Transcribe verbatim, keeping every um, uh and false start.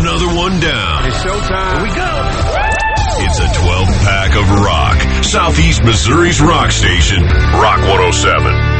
another one down. It's showtime. Here we go. It's a twelve-pack of rock. Southeast Missouri's rock station, Rock one oh seven.